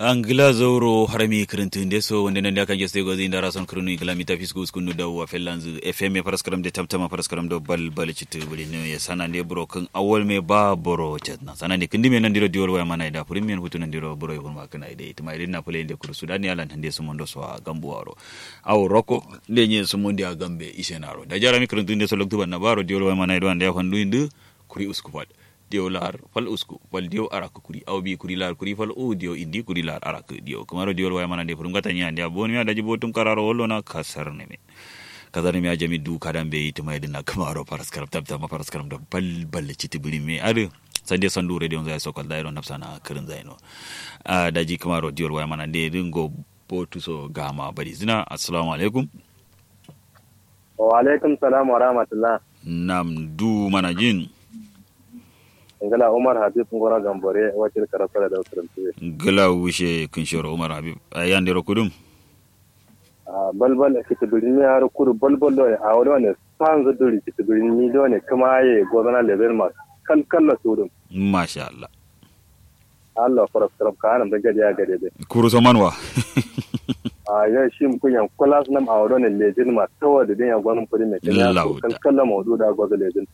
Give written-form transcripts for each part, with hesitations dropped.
Angila Zoro harami kirintin deso wanda nan da kan geste gozi inda rason kirinu kilomita fisku skunu da wa fellanzu FM paraskaram de tamtama paraskaram do bal chitu buli ne ya sana ne bro kan awol me ba boro chatna sana ne kindi me nan diro diol wa mana da premium hutu nan diro boro yun ma kana ide itma idin na pole inde kuru sudani alan hande sumondo so gambu waro aw roko lenye sumondi a gambe isenaro da jarami kirintin deso loktu ban na baro diol wa mana do ande fandu indu kuri uskupad dio lar fal usku wal dio arak kuri aw bi kuri lar kuri fal o dio indi kuri lar arak dio kamaro dio way manande furum gatanya ndia boni ada jibotum kararo wolona kasar neme kazani mi ajami du kadambe itma idina kamaro paraskaram tabta ma paraskaram do bal citibuli me adu sande sandu radio zai sokal dairo napsana kirin zaino daji kamaro dio way manande dingo botu so gama bari zina assalamu alaikum wa alaikum salam wa rahmatullah nam du manajin ngala Umar Habib ngora gambore wakil karasala da ukurumti ngala wushe kinshoro Umar Habib ayande rokudum balbal kitibirni har kudu balbal do a wala ne sanzu duri kitibirni do ne kuma ye gozana level ma kalla sudum masha Allah faraskarab kana da gadi ya gade kuru samanwa ya shi kunyan kulas nam a wala ne lejin ma tawada din ya gwanin kudi ne kalla mawdu da gwaza lejin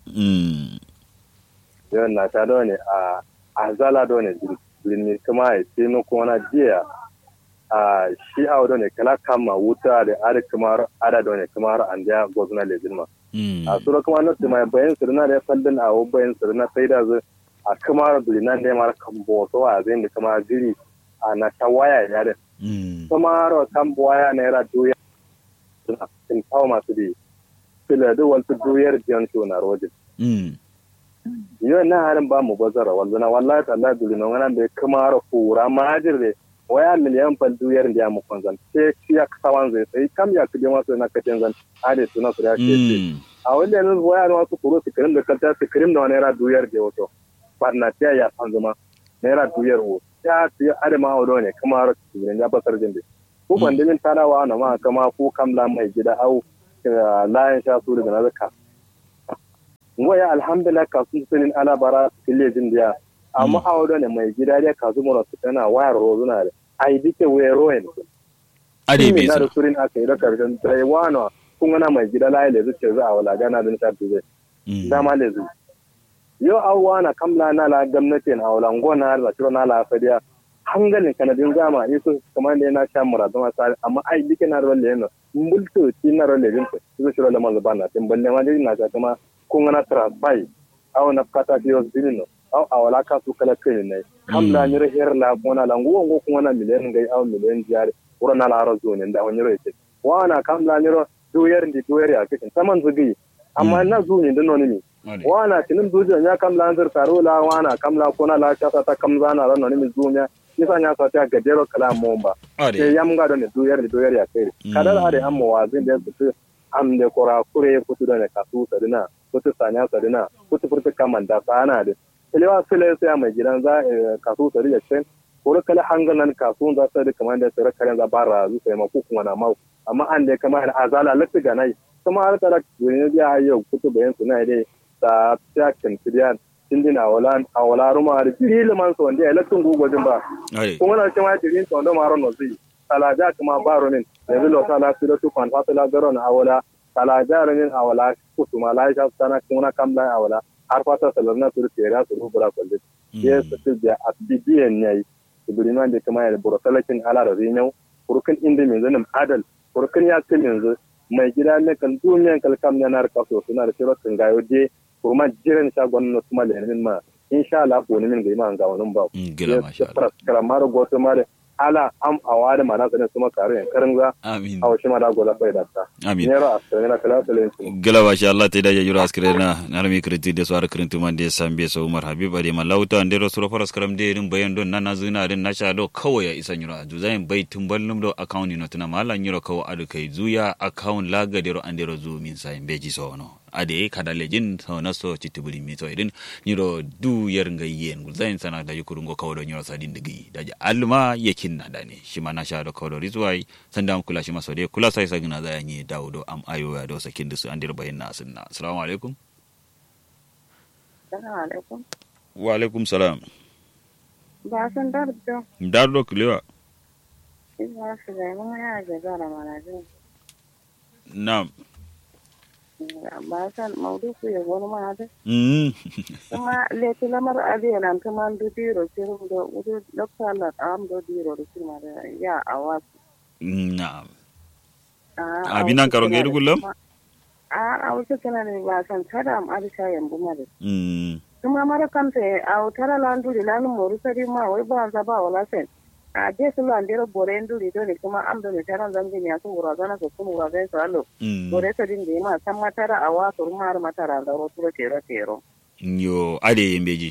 yawan na ta ne a zala ne birni kuma ya ce no kuma na jiya shi a wadda ne kala kama wuta da ada kamar ada ne kamar an da gozuna lejin ma a sura kuma na mai bayan sirna da fallin a bayan sirna sai da zai a kamar birnin da mara kambo so a zai da kamar jiri a na ta waya ya da kamar kambo waya na yara doya in kawo masu da fila da wasu doyar jiyan na rojin yau na harin ba mu bazara wallana wallahi tallahi dulina wannan da kuma fura majir ne waya miliyan fal duyar da mu konzan sai ya kawan zai sai kam ya kuje masu na katin zan ade suna su da ke a wannan ne waya na wasu kuro su kirim da kanta su kirim da wani ra duyar da wato farna ta ya san zuma naira duyar wo ya ci ade ma hodo ne kuma ne ya basar jinde ko bandin tarawa na ma kama ko kamla mai gida au layan sha su da na zaka ngoya alhamdulillah kasu sunin ala bara kilejin dia amma awdo ne mai gida da kasu mura su tana wayar rozuna da ai dike weroen ade be na surin aka da karshen sai wano kun gana mai gida la ile zuce za a wala gana din ta tuje dama le zu yo awwana kamla na la gwamnati na awlan gona da tiro na la fadiya hangalin kanadin zama isu kamar ne na sha mura don sai amma ai dike na rolle no mbulto tin na rolle din su shiro da manzo bana tin balle ma dai na ta kuma kun na transpai aw na kata biyo dinno aw awala ka su kala kai ne kam la nyire her la bona la ngo kun na miliyan ngai aw miliyan jare urana la razo ne da wani rete wana kam la nyiro doyar ya kitin saman zugi amma na zuni dinno ne wana tinin zuji ya kam la anzar taro la wana kam la kona la ta ta kam zana ran ne zunya kisa nya sa ta gadero kala momba sai yamga don doyar ya kai kada da amma wazin da su am de kora kure kutu da ne kasu sadina kutu sanya sadina kutu furta kamanda sana da elewa sele sai mai gidan za kasu sadi da cen kore kala hangalan kasu za ta da kamanda sai karen za bara zu sai ma ku kuma na mau amma an da kamar azala lati ga nai kuma har tara ne ya yau kutu bayan suna dai ta takin tiyan tindina awala ruma da jiri man so wanda ya latun gugojin ba kuma na cewa jirin to da maron no zai talaja kuma baro min yanzu lo sala su da tu kan fatala garo na awala talaja ranin awala kutuma la ja sana kuma kamla awala har fata salarna su tera su rubura kwalle yes su da abdiyan ne ibriman da kuma ya buru talakin ala da zinyo kurkin inda min zanin adal kurkin ya kin yanzu mai gida ne kan duniyan kalkam ne na rikaso suna da shirin gayo je kuma jiran shagon na kuma da min ma insha Allah ko min ga iman ga wannan ba gila masha Allah karamar goto ma da ala am awada mana sanin kuma kare karanga amin aw shi ma da gola bai da ta amin ne ra asirena kala talen gila masha Allah te da ya jura askrena narmi kriti de swar krintu man de sambe so Umar Habib ade malauta ande rasul faras karam de rin bayan don nana zuna din na sha do kawai ya isa nyura juzain bai tumballum do account no tuna mala nyura kawo adu kai zuya account laga de ro ande ro zu min sai beji so no ade kada lejin so na so chitibuli mi to idin nyiro du yer ngayen guzain sana da yukurungo kawo do nyura sadin digi da alma yakin na da ne shi ma na sha da kawo rizwai sanda am kula shi maso de kula sai sagina za yanyi dawo am ayo ya do sakin dusu andir bayin na sunna assalamu alaikum Assalamu alaikum wa alaikum salam ba san dardo dardo kulewa ina su ga mun ya ga zara mana jin Na'am. ba san maudu ku ya wani ma da Mm. kuma le lamar abi nan kuma du diro siru do udu dokta la am do diro do kuma da ya awas Na'am. Abinan karon gaidu kullum? a wuce kana ne ba san tada am arisha yambu ma da Mm. kuma mara kante a tara landu di lanu moru sari ma wai ba za ba wala sen a je su lan dero bore ndu di do ne kuma am do ne taran zangi ne asu wura zana so kun wura zai salo bore sari ndi ma san matara a wa sur mar matara da ro turo tero Yo ade yembeji.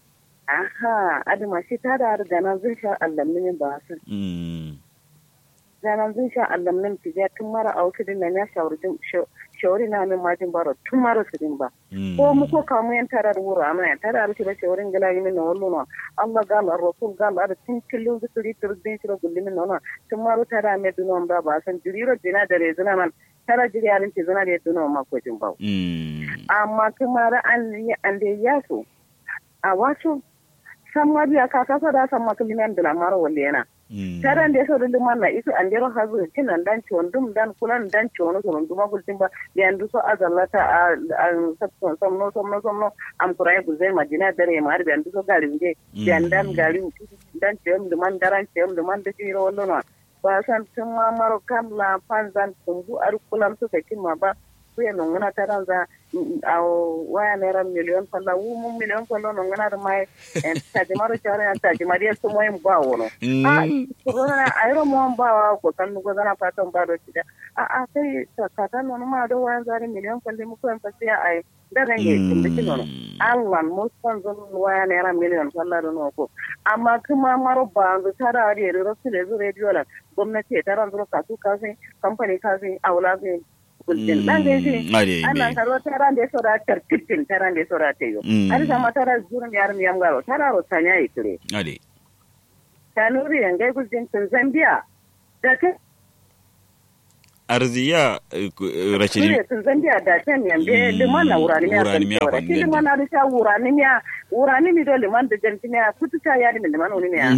aha adi ma shi tada da ganan zin sha Allah min ba san ganan zin sha Allah min tije tun mara auki din nan ya shawari na min majin baro tun mara su din ba ko mu ko kamu yan tarar wuro amma yan tarar shi ba shawarin gala yi min na wallo no Allah gala rasul gala da tin killu zuri turbin shi gulli min no tun mara tara me dunon ba ba san jiriro dina da rezuna man tara jiriyarin ce zuna da dunon ma ko jin ba amma kuma ra an da yaso a wato san ma biya ka kasa da san ma kulinan da mara walle yana taran da so dum man na isu andero hazu kinan dan ciwon dum dan kulan dan ciwon so dum gultin ba da yandu so azallata a sabton somno am kurai guzai majina dare ma har da yandu so gari nge dan gari dan ciwon dum man daran ciwon dum man da jiro wallo no ba san tun ma maro kam la panzan tumbu ar kulam so kin ma ba ku ya nongana taran za a waya naira miliyon falla wu miliyon falla nongana da mai taji maro chara taji mariya so moyin ba wono corona ayro mo ba ko tan go zana fatan ba do tida sai katan no ma do wan zari miliyon falle mu ko fasiya ai da range kin no Allah mo san zon waya naira miliyon falla do no ko amma kuma maro ba zo tara da rasule zo radio la gwamnati ta ran zo kasu kasin kamfani kasin aula zai kultin dan dai shi ana karo tara da so da tarkitin tara da so da tayo har sama tara zurin yar mi yamgaro tara ro tanya itire ade tanuri yangai kultin Zambia da ke arziya rashidi Zambia da tan yambe liman na wurani ya liman na da wurani ya wurani mi do liman da jantina kutuka ya da liman woni ya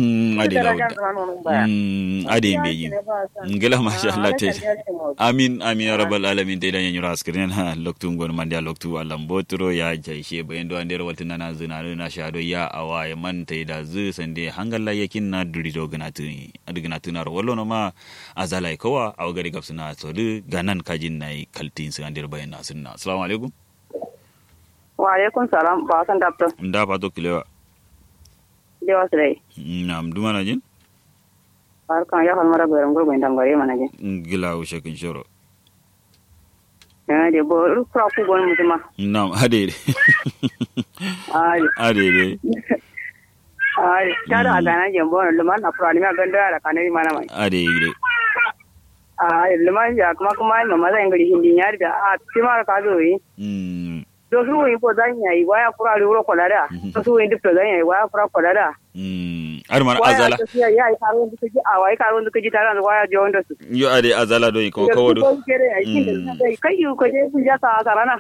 ade beji ngela masha Allah te amin ya rabbal alamin te dan yura askirin ha loktu ngon mande loktu Allah botro ya jaishe bayan do andere waltin na zina na shado ya awaye man te da zu sande hangalla yakin na duri do ganatu adigna tunar wallo no ma azalai kowa aw gari gafsuna sodu ganan kajin nai kaltin su andere bayan na sunna assalamu alaikum wa alaikum salam ba san dabto nda ba to kilewa dewa srai nam duma na jin barkan ya halmara garan gurgun dangare mana jin gila o shekin shoro de bo rukra ku gon mutuma nam ade tara gana jembo luman afrani ma ganda da kanari mana mai ade luman ya kuma mama zan gari hindi nyari da timar ka zo yi do su yi ko zan yayi waya fura ro ko lada do su yi dip zan yayi waya fura ko lada ar man azala ya yi karo da kiji a wai karo da kiji taran waya je wanda su yo ade azala do ko kawodo kai yu ko je kun ja ta sarana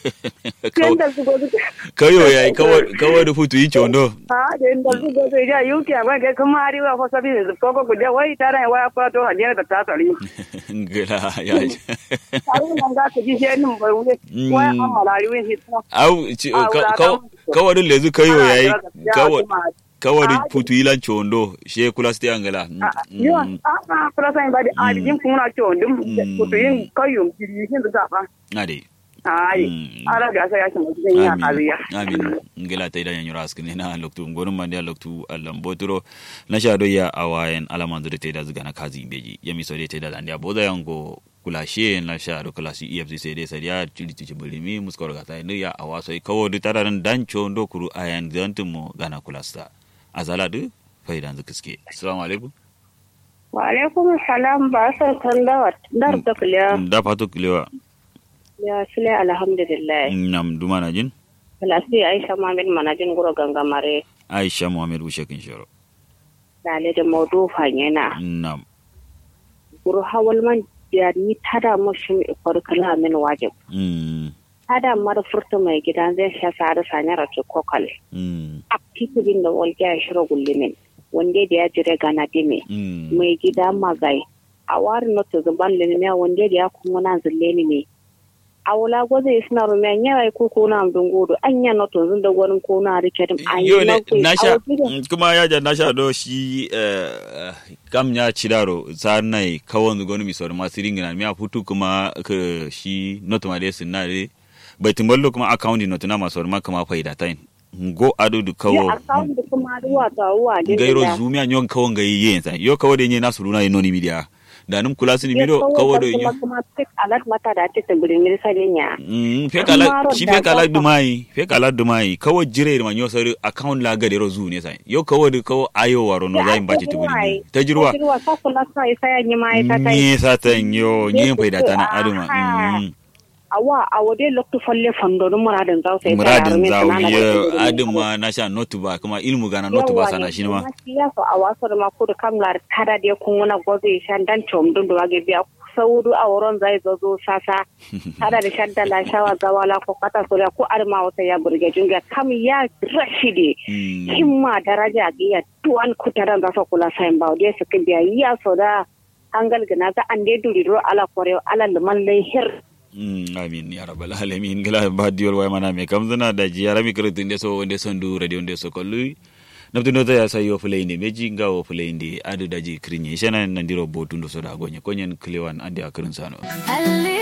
kayo yayi kawodo futu yi chondo de ndal su go ya yu ke ba ga kuma ari wa ko sabi ko ko je wai taran waya ko to hajira da ta tsari ngela ya karo nan ga kiji je nin bai wuce waya amala ri wi au kawodo lezu kayo yayi kawari putu ilan chondo she kula ste angala yo kula sai badi ajin kuna chondo putu yin kayo jiri hin da ba ade ala ga sai yakin mutum ya kariya amin ngela tay dan yura askine na loktu gonum mande loktu Allah boturo na shado ya awayen alamandu tay da zuga na kazi beji yami so tay da ndia boda yango kula she na shado kula si EFCC dai sariya tiliti bulimi muskor ga tay ya awaso kawo du tararan dan chondo kuru ayan zantumo gana kula sta azaladu faidan zukiske assalamu alaikum wa alaikum assalam ba sa kallawat dar da kuliya da fatu kuliya ya sule alhamdulillah nam duma na jin kalasi Aisha Muhammad manajin guro gangamare Aisha Muhammad ushekin shoro dale da mawdu fanyena nam guro hawal man ya ni tada mushin ikor kalamin wajib tada mar furta mai gidan zai sha sare sanyara ce kokal a kikibin da walƙiya shiro gullimin wanda da ya jire gana dime mai gida magai a wari not zuban lene wanda da ya kuma na zulle ne a wala goze suna rumiya yawa ko na dungudu anya not zun da gurin ko na rike dum yo ne nasha kuma ya ja nasha do shi kam ya ciraro sanai kawon gonu mi sor masirin na mi afutu kuma shi not ma desin na re bai timballo kuma account not na masor ma kuma faida tain go ado du kawo ya account kuma ruwa ta uwa din gairo zumi anyon kawon gayi yen sai yo kawo de ne nasu runa inoni media da num kula sini mido kawo do yo kuma tek alat mata da tek tambirin mi salinya fek alat dumai kawo jire ma nyo sari account la ga de rozu ne sai yo kawo de kawo ayo waro no zai bace tubuli tajirwa sa kula sai sai nyi mai ta tai ni sa tan yo nyi faida tana aduma awa awode lokto falle fondo no muradin zaw sai muradin zaw ye aduma na sha notu ba kuma ilmu gana notu ba sana shi ma ya so awa so ma ko da kamlar tada de kun wona goze shan dan tom dun do wage biya saudu awron zai zo sasa tada da shadda la shawa zawala ko kata so ko arma wata ya burge junga kam ya rashidi himma daraja ga tuan kutaran da so kula sai ba de su biya ya so da hangal gana za ande duri ro ala kore ala liman lai hir amin ya rabbal alamin gala badiol way mana me kam zana da ji yarami kretin de so wonde sondu radio de so kollu nabtu no ta sayo fulende meji ngawo fulende adu daji krinye shana nandiro botundo so da gonye konyen klewan ande akrin sano